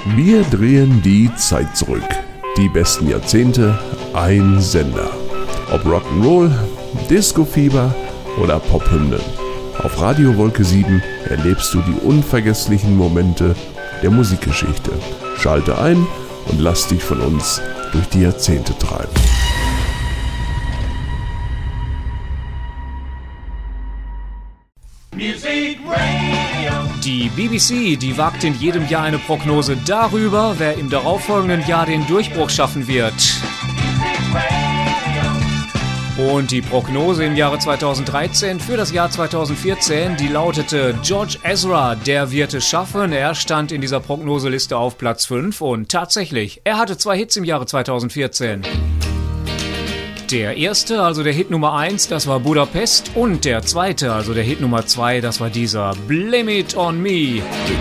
Wir drehen die Zeit zurück. Die besten Jahrzehnte, ein Sender. Ob Rock'n'Roll, Disco-Fieber oder Pophymnen. Auf Radio Wolke 7 erlebst du die unvergesslichen Momente der Musikgeschichte. Schalte ein und lass dich von uns durch die Jahrzehnte treiben. Die BBC, die wagt in jedem Jahr eine Prognose darüber, wer im darauffolgenden Jahr den Durchbruch schaffen wird. Und die Prognose im Jahre 2013 für das Jahr 2014, die lautete: George Ezra, der wird es schaffen. Er stand in dieser Prognoseliste auf Platz 5 und tatsächlich, er hatte 2 Hits im Jahre 2014. Der erste, also der Hit Nummer 1, das war Budapest, und der zweite, also der Hit Nummer 2, das war dieser Blame It On Me.